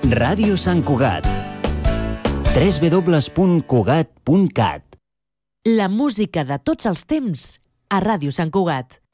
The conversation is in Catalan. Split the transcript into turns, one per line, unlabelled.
Ràdio Sant Cugat. www.cugat.cat.
La música de tots els temps a Ràdio Sant Cugat.